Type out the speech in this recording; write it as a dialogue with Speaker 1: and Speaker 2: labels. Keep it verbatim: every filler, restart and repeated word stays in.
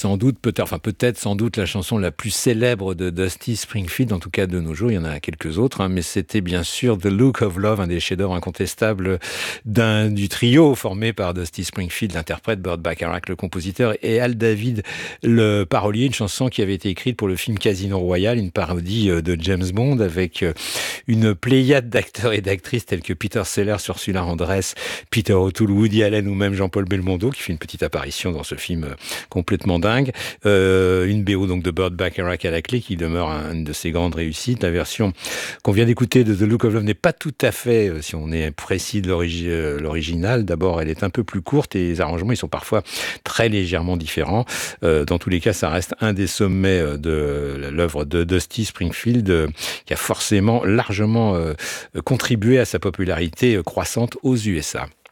Speaker 1: sans doute, peut-être, enfin peut-être sans doute la chanson la plus célèbre de Dusty Springfield, en tout cas de nos jours, il y en a quelques autres, hein, mais c'était bien sûr The Look of Love, un des chefs-d'œuvre incontestables d'un, du trio formé par Dusty Springfield, l'interprète, Burt Bacharach, le compositeur, et Al David, le parolier, une chanson qui avait été écrite pour le film Casino Royale, une parodie de James Bond, avec une pléiade d'acteurs et d'actrices tels que Peter Sellers, Ursula Andress, Peter O'Toole, Woody Allen ou même Jean-Paul Belmondo, qui fait une petite apparition dans ce film complètement dingue. Euh, une B O donc de Burt Bacharach à la clé, qui demeure une de ses grandes réussites. La version qu'on vient d'écouter de The Look of Love n'est pas tout à fait, si on est précis de l'origi- l'original. D'abord, elle est un peu plus courte et les arrangements, ils sont parfois très légèrement différents. Euh, dans tous les cas, ça reste un des sommets de l'œuvre de Dusty Springfield, euh, qui a forcément largement euh, contribué à sa popularité croissante aux U S A.